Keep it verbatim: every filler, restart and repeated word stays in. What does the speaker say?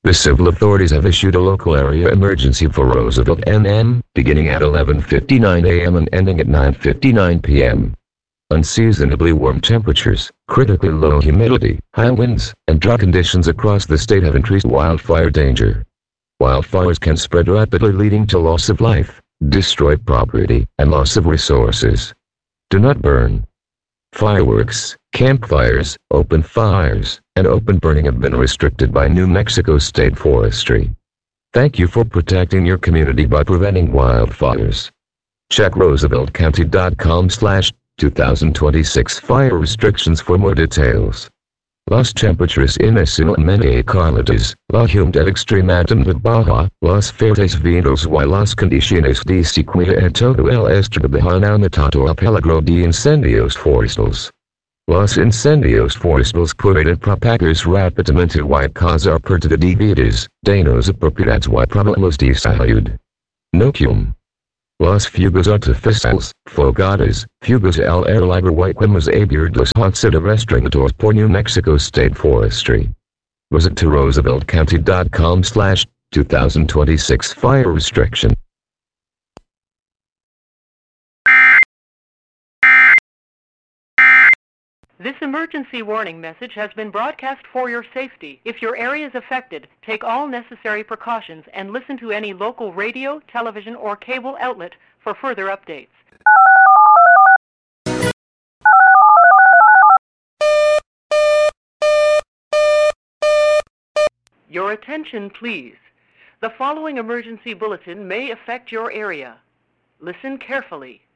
The civil authorities have issued a local area emergency for Roosevelt N N, beginning at eleven fifty-nine a m and ending at nine fifty-nine p m Unseasonably warm temperatures, critically low humidity, high winds, and dry conditions across the state have increased wildfire danger. Wildfires can spread rapidly, leading to loss of life, destroyed property, and loss of resources. Do not burn. Fireworks, campfires, open fires, and open burning have been restricted by New Mexico State Forestry. Thank you for protecting your community by preventing wildfires. Check Roosevelt County dot com slash two thousand twenty-six fire restrictions for more details. Las temperaturas inicialmente cálidas, la humedad extrema de baja, las fuertes vientos y las condiciones de sequía en todo el estado han aumentado el peligro de incendios forestales. Los incendios forestales pueden propagarse rápidamente y causar pérdida de vidas, daños a propiedades y problemas de salud. Notium. Las fugas artificiales, fogatas, fugas al aire libre y quemas abiertas han sido restringidos por New Mexico State Forestry. Visit to Roosevelt County dot com slash two thousand twenty-six fire restriction. This emergency warning message has been broadcast for your safety. If your area is affected, take all necessary precautions and listen to any local radio, television, or cable outlet for further updates. Your attention, please. The following emergency bulletin may affect your area. Listen carefully.